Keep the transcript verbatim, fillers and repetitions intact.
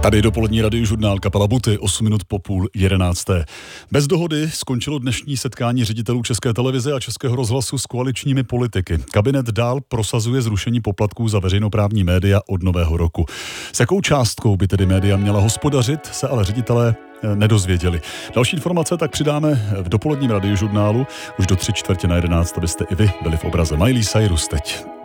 Tady dopolední radiožurnál Kapela Buty, osm minut po půl jedenácté. Bez dohody skončilo dnešní setkání ředitelů České televize a Českého rozhlasu s koaličními politiky. Kabinet dál prosazuje zrušení poplatků za veřejnoprávní média od nového roku. S jakou částkou by tedy média měla hospodařit, se ale ředitelé nedozvěděli. Další informace tak přidáme v dopoledním radiožurnálu už do tři čtvrtě na jedenáct, abyste i vy byli v obraze. Miley Cyrus teď.